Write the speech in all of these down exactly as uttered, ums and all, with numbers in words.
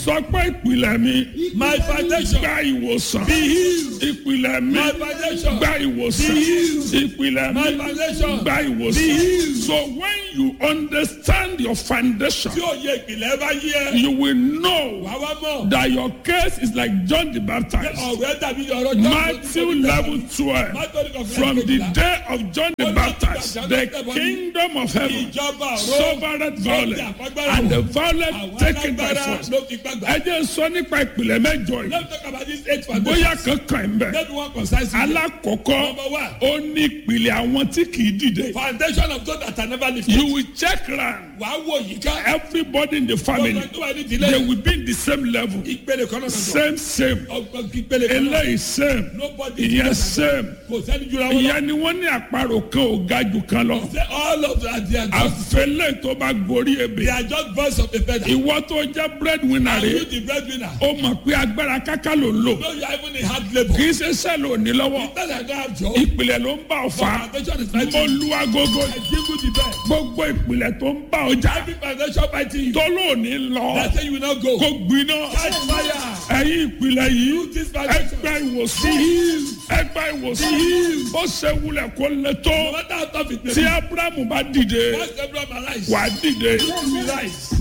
Sọ pé ìpìlẹ̀ mi. My foundation. Gba ìwòsàn. Be healed. Ìpìlẹ̀ mi. My foundation. Gba ìwòsàn. Be healed. Ìpìlẹ̀ My mi. foundation. Gba Be ìwòsàn. healed. So when you understand your foundation, Tí òye ìpìlẹ̀ bá yí ẹ. you will know Wà wá mọ̀. that your case is like John the Baptist. Ọ̀rẹ́ dàbí ọ̀rọ̀ John. Matthew level twelve. From the day of John the Baptist, the kingdom of heaven Ìjọba ọ̀rọ̀. suffered violence, and the violent taken by force. Ló fi gbàgbà. Ẹ jẹ́ sọ nípa ìpìlẹ̀ mẹ́jọ yìí. Let's talk about this eight Bóyá foundation. kankan ń bẹ̀. Let me work concisely. Alákọ̀ọ́kọ́, Number one. ó ní ìpìlẹ̀ àwọn tí kì í dìde. Foundation of God that I never lifted. You will check round. Wàá wò yìí ká. Everybody in the family, Ọgbọ́n tó wà ní they ìdílé. will be in the same level. Ìpele kan náà sọ. Same same. Ọgbọ́n ìpele kan náà. Eléyìí same. Nobody is Ìyẹn better. same. Kò sẹ́ni jura wọn lọ. Ìyẹn ni wọ́n ní àparò kan ò ga jù kan lọ. Say all of that they are just Àfẹlẹ́ tó bá gorí ebè. they are just birds of a feather. Ìwọ tó jẹ́ breadwinner Are rẹ̀. you the breadwinner? Ó mọ̀ pé agbára káká ló ń lò. No, you are even in hard labour. Kì í ṣe sẹ́ẹ̀lì òní lọ́wọ́. Because I don't have job. Ìpìlẹ̀ ló ń bá ọ fà á. Foundation is Mo fighting. lu agogo. I give you the best. Gbogbo ìpìlẹ̀ tó ń bá ọjà. Every foundation fighting you. Tó lóòní lọ. They say you will not go. Kó gbiná. Catch fire. Ẹ̀yin ìpìlẹ̀ yìí. This foundation. Ẹgbẹ́ ìwòsàn. Ẹgbẹ́ ìwòsàn. Bó ṣe wulẹ̀ kó lè No tó. matter how tough it may Tí be. Ábúrámù bá dìde, Once Abraham arise. wà á dìde. You will rise.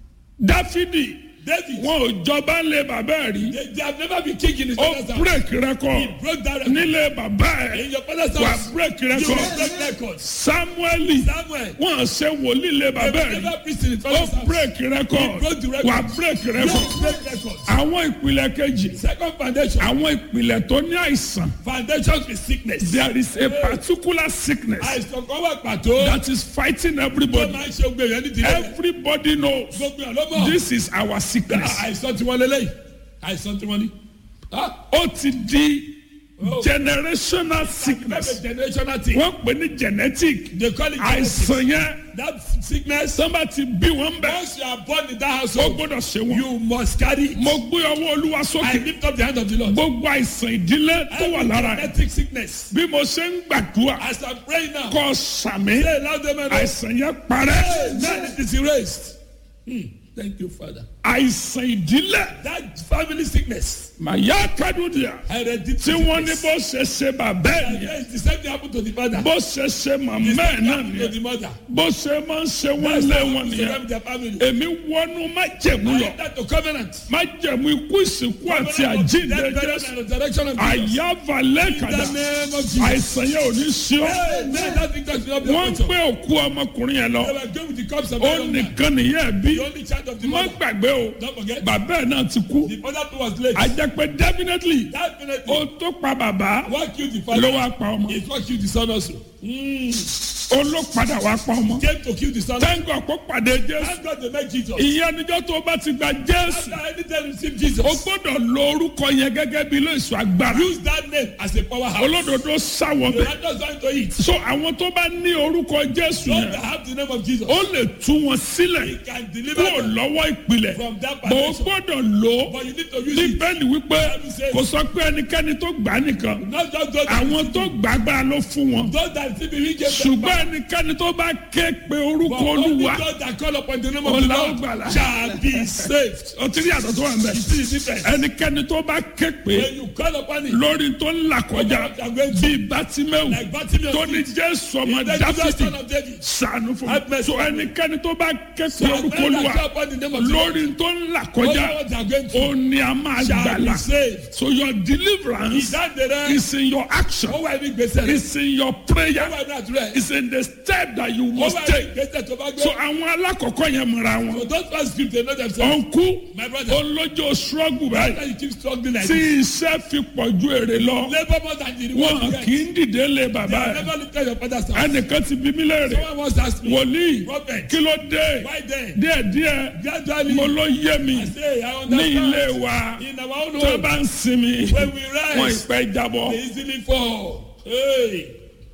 Dáfídì, David. wọn ò jọba ńlẹ̀ bàbá ẹ̀ rí. They, they have never been king in his Ó father's house. break He record broke that record. nílé bàbá In ẹ̀. your father's Wà house. á break You will record. break records. Samueli, Samuel. wọn ṣe wòlíì lé They bàbá will ẹ̀ rí. never preach in his Ó father's house. break record. broke the record. Wà á break You record. will break records. Àwọn ìpìlẹ̀ kejì. Second foundation. Àwọn ìpìlẹ̀ tó ní àìsàn. Foundations with sickness. There is a particular sickness Àìsàn kan wà pàtó. that is fighting Tó everybody. máa ń ṣe gbé yẹn ní ìdílé. Everybody knows Gbogbo ẹ̀ ló mọ̀. this is our sickness. Àìsàn tí wọ́n lélẹ́yìí. Àìsàn tí wọ́n ní. Ah, Ó ti di oh. generational That's sickness. a generational thing. Wọ́n pè ní genetic. They call it genetic. Àìsàn yẹn That sickness. sọ́nba ti bí wọ́n bẹ̀. Once you are born in that Ó household, gbọ́dọ̀ ṣe wọ́n. you must carry it. Mo gbé ọwọ́ Olúwa I sókè. lift up the hand of the Lord. Gbogbo àìsàn ìdílé tó wà Every lára ẹ̀. genetic sickness. Bí mo ṣe ń gbàdúrà As I'm praying now, kọ́ sàmì. say loud amen. Àìsàn yẹn parẹ́. Amen. It is erased. Hmm. Thank you, Father. Àìsàn ìdílé. That family sickness. Màyá Kadúdìà. Hereditary Tí wọ́n ní sickness. bó ṣe ṣe bàbá ẹ̀ nìyẹn. Yes, the same thing happened to the father. Bó ṣe ṣe The màmá same ẹ̀ thing náà happened to nìyẹn. the mother. Bó ṣe máa ń ṣe wọ́n That's lé what wọn happened to nìyẹn. them, their family. Èmi wọnú májẹ̀mú I lọ. enter to covenant. Májẹ̀mú ikú ìsìnkú àti Covenant of àjíǹde death, burial, Jésù. and resurrection of Jesus. Àyàvalẹ̀ In the kàdà. name of Jesus. Àìsàn yẹn ò ní sí ọ́. Amen. That thing that will not be Wọ́n ń affected. gbé òkú ọmọkùnrin yẹn lọ. They were going with the cups of Ó the young man. nìkan nìyẹn bí. The only child of the Má mother. gbàgbé o. Don't forget. Bàbá ẹ̀ náà ti kú. The other two was late. A jẹ́ pé definitely Definitely. ó tó pa bàbá What killed the ló father? wá pa ọmọ. It's what killed the son also. Mm. Ó ló padà wá pa ọmọ. Came to kill the son. Tẹ́ńgọ̀ kó pàdé Jésù. Thank God they met Jesus. Ìyẹn níjọ́ tó bá ti gba Jésù. After anytime you receive Jesus, O gbọ́dọ̀ lo orúkọ yẹn gẹ́gẹ́ bí ilé ìṣọ́ agbára. use that name as a powerhouse. Olódodo sáwọ The bẹ̀. righteous going to eat. So àwọn tó bá ní orúkọ Jésù Those yẹn, that have the name of Jesus, ó lè tú wọn sílẹ̀ he can deliver kúrò them lọ́wọ́ ìpìlẹ̀. from that Bó o foundation. gbọ́dọ̀ lò ó. But you need to use it. Bíbélì wípé kò sọ pé ẹnikẹ́ni tó gbà á nìkan. Not just those that, Àwọn tó gbà agbára ló fún wọn. those that see me get Ṣùgbọ́n ẹnikẹ́ni tó bá ké pe orúkọ but only Olúwa, those that call upon the name of the ọ̀la ó Lord gbàlà. shall be saved. O ti rí àtọ̀ tó wà ń bẹ̀. You see the difference? Ẹnikẹ́ni tó bá ké pe When you call upon it, lórí tó ń là kọjá bíi Bátíméù like Bartimaeus tó ní did, Jésù ọmọ the Jesus Dáfídì son of David, ṣàánú fún Have mi. mercy So on me. ẹnikẹ́ni tó bá ké pe so orúkọ when that Olúwa call upon the name of the Lord, lórí tó ń là all kọjá what they are going ó through ní a máa shall be gbàlà. saved. So your deliverance Ìdáǹdẹ̀rẹ̀ is in your action, ó wà ní gbèsè rẹ̀. is in your Ó prayer, wà ní àdúrà rẹ̀. is in the step that you Ó must wà ní take. gbèsè tó bá gbé. So àwọn alákọ̀ọ́kọ́ yẹn mọ̀ra wọn. So those first people they know themselves. Ọ̀nkú My brother, olójó struggle báyìí why you keep struggling like tí this? iṣẹ́ fi pọ̀ ju èrè lọ. Labour more than the reward Wọn you kì get. í dìde lé They bàbá have ẹ̀. never looked at your father's house. Ẹnìkan ti bí mí léèrè. Someone once asked me, Wòlíì Prophet, kí ló dé? why then? Díẹ̀díẹ̀ Gradually, mo ló yé mi I say, I ní ilé understand. wa In our own tó home, bá ń sinmi when we wọn rise, ìpẹ́ jábọ́. they easily fall. Hey,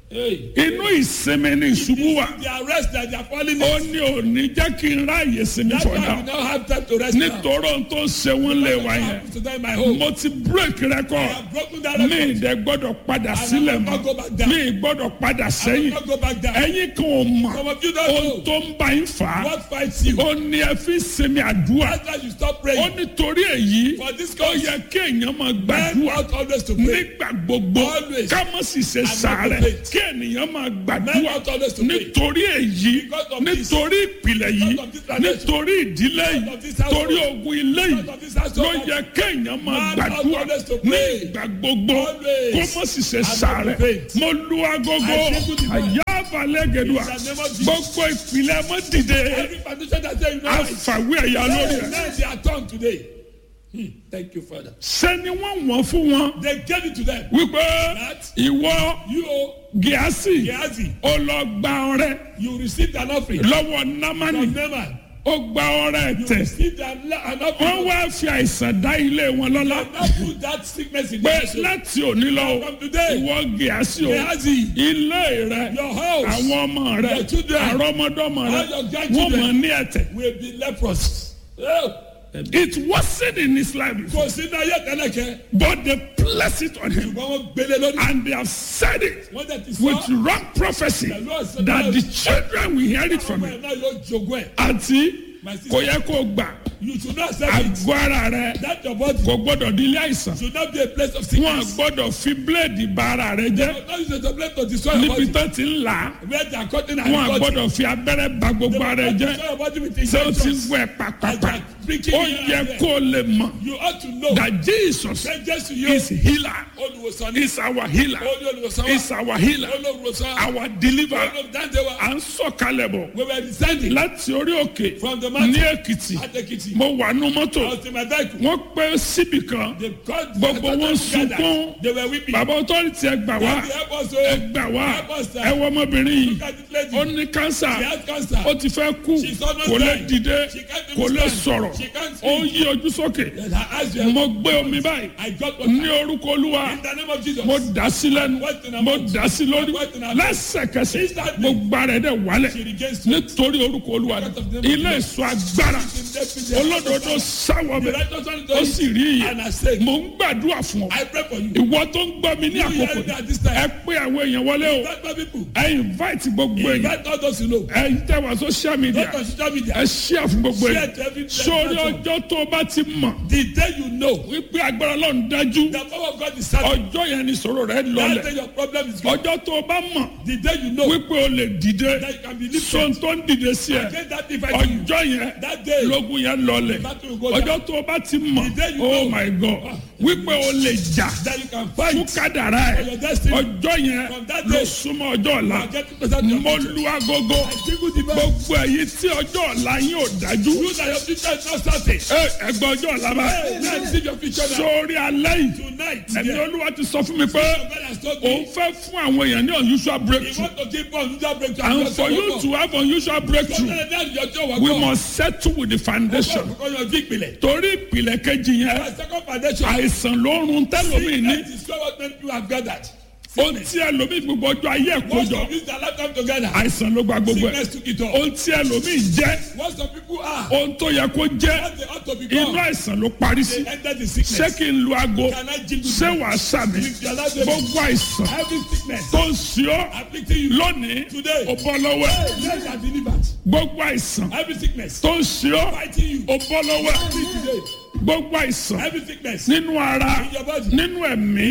Hey. inú ìsinmi ni ìṣubú wà. The arrest that they are falling ó in. ní òní jẹ́ kí n ráàyè sinmi That's for why we now. now have time to rest now. nítorí ohun tó ṣe wọ́n lé wa yẹn. To them, my home. mo ti break I record. have broken that mi record. ìdẹ gbọ́dọ̀ padà I sílẹ̀ will not go mọ́. back down. mi gbọ́dọ̀ padà I will sẹ́yìn. not go back down. ẹ̀yin kan ò mọ̀. Some of you don't ohun know tó ń bá yín fà á. what fights you. ó ní ẹ fi sinmi àdúrà. That's why you stop ó praying. nítorí èyí. For this ó cause, yẹ kí èèyàn máa men gbàdúrà. ought always to pray. nígbà gbogbo Always. ká má sì ṣe And sàárẹ̀ not to faint. kí ènìyàn máa Men gbàdúrà ought always to pray. nítorí èyí Because of this. nítorí ìpìlẹ̀ yìí Because of this tradition. nítorí ìdílé Because yìí of this household. torí ogun ilé yìí Because of this household. ló yẹ kí èèyàn máa Man ought gbàdúrà always to ní pray. ìgbà gbogbo Always. kó má sì ṣe And not to sàárẹ̀ faint. mo lu agogo I jingle the bell. àyà balẹ̀ gẹ̀dùà In the name of Jesus. gbogbo ìpìlẹ̀ mọ́ dìde Every foundation that say you know right. àfàwé ẹ̀yà lórí ẹ̀ Now they are turned today. Hmm. Thank you, Father. sẹ́ni wọ́n wọ́n fún wọn They gave it to them. wípé That ìwọ you, gíásì Gehazi, ó lọ gba ọrẹ you received an offering lọ́wọ́ námánì from Naaman. ó gba ọrẹ You tẹ̀ received an, an wọ́n offering. wá fi àìsàn dá ilé wọn lọ́lá Now put that sickness in pé your soul. láti òní lọ From today, ìwọ gíásì o Gehazi, ilé rẹ your house àwọn ọmọ rẹ your children, àrọmọdọ́mọ rẹ all your wọ́n grandchildren mọ̀ ní ẹ̀tẹ̀. will be leprous. Oh. It wasn't in his life before, Kò sí náà yẹ tẹ́lẹ̀kẹ́. but they placed it on him Ṣùgbọ́n wọ́n gbélé lórí. and they have said it Wọ́n tẹ̀ ti with sọ. wrong prophecy Pẹ̀lú ọ̀sẹ̀ that náà. the children will hear it from Ọmọ him. ẹ̀ náà yóò jogún ẹ̀. àti My sister, kò yẹ kó gbà you should not accept it. àgọ́ ara rẹ That your body kò gbọ́dọ̀ di ilé àìsàn should not be a place of wọn sickness. gbọ́dọ̀ fi bíléèdì bà ara rẹ jẹ́ But not use it as a place to destroy your níbi body. tó ti ń là á Where they are cutting and wọn cutting. gbọ́dọ̀ fi abẹ́rẹ́ bà gbogbo ara rẹ jẹ́ Destroy your body with ṣé o ti injections. wẹ̀ pàpàpà ó yẹ kó o lè mọ̀ You ought to know that Jesus that Jesus you is healer olùwòsàn ní is our healer olú olùwòsàn is our healer olùwòsàn our deliverer olùdáǹdè wa. à ń sọ̀kalẹ̀ bọ̀ We were descending láti orí òkè from the ní mountain Èkìtì at Ekiti. mo wà nú mọ́tò I was in my vehicle. wọ́n pẹ́ síbì kan They called Gbogbo wọn sunkún. They were weeping. bàbá ọtọ́rìtì ẹ gbà wá They help us ẹ o. gbà wá Help us, sir. ẹ wọ ọmọbìnrin yìí Look at this lady. ó ní kánsà She has cancer. ó ti fẹ́ kú She's almost kò lè dying. dìde She can't kò even lè stand. sọ̀rọ̀ She can't ó speak. yí ojú sókè And her eyes were- mo gbé omi báyìí I got ní water. orúkọ olúwa In the name of Jesus. mo dà sí lẹ́nu What in her mo mouth? dà sí lórí What in her mouth? lẹ́sẹ̀kẹsẹ̀ Instantly. mo gba rẹ̀ dẹ̀ wálẹ̀ She regains strength. nítorí orúkọ olúwa Because of the name of ilé Jesus. ìsọ agbára olódodo sáwọ́ The bẹ̀ righteous one ó is sì rí and I iye say, mo ń gbàdúrà fún ọ I pray for you. ìwọ tó ń gbọ́ mi ní You àkókò hear me at yìí, this time. ẹ pé àwọn èèyàn wọlé o Invite my people. ẹ invite gbogbo èèyàn Invite all those you know. ẹ tẹ wá social media Not on social media. ẹ share fún gbogbo Share èèyàn to every sórí platform. ọjọ́ tó o bá ti mọ̀ The day you know wípé agbára Ọlọ́run dájú the power of God is certain. ọjọ́ yẹn ni ìṣòro rẹ That lọlẹ̀ day your problem is gone. ọjọ́ tó o bá mọ̀ The day you know wípé o lè dìde that you can be lifted. sọ́n tó ń dìde sí ẹ Against that device you. ọjọ́ yẹn That day lógun yẹn lọlẹ̀ battle will go down. ọjọ́ tó o bá ti mọ̀ The day you oh know. my God wípé o lè jà That you can fún fight kádàrá for ẹ your destiny. ọjọ́ yẹn From that ló day. súnmọ́ ọjọ́ ọ̀la You are getting closer to your mo future. lu agogo I jingle the bell. gbogbo èyí tí ọjọ́ ọ̀la yín ò dájú You that your future is not certain. ẹ ẹgbẹ́ ọjọ́ ọ̀la bá Hey, now receive your future now. sórí alẹ́ yìí Tonight, ẹ̀mí yeah. olúwa ti sọ fún mi pé Your God has told òun me. fẹ́ fún àwọn èèyàn ní unusual He breakthrough want to give us unusual breakthrough. and for you to have unusual breakthrough we must settle with the foundation torí ìpìlẹ̀ kejì yẹn Second foundation. àìsàn ló ń run tẹ́lómi ní That is what many people have gathered. ohun tí ẹlòmíì gbogbo ọjọ́ ayé ẹ̀ Most kójọ of you that lifetime together. àìsàn ló gba gbogbo ẹ̀ Sickness took it all. ohun tí ẹlòmíì jẹ́ Most of people are. ohun tó yẹ kó jẹ́ What they ought to inú become. àìsàn ló parí sí They enter the ṣé sickness. kí n lu aago Can I jingle ṣé you? wàá sàmì With your life, baby. gbogbo àìsàn Every sickness. tó ń ṣe ọ́ Afflicting you. lónìí Today. ó bọ́ lọ́wọ́ ẹ̀ Hey, let are delivered. gbogbo àìsàn Every sickness. tó ń ṣe ọ́ Fighting you. ó bọ́ lọ́wọ́ ẹ̀ Free today. gbogbo àìsàn Every sickness. nínú ara In your body. nínú ẹ̀mí